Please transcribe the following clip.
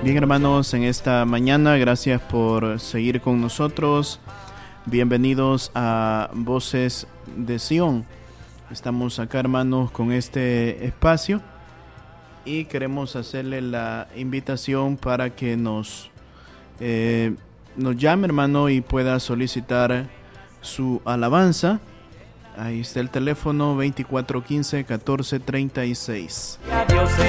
Bien, hermanos, en esta mañana, gracias por seguir con nosotros. Bienvenidos a Voces de Sion. Estamos acá, hermanos, con este espacio y queremos hacerle la invitación para que nos llame, hermano, y pueda solicitar su alabanza. Ahí está el teléfono 2415-1436.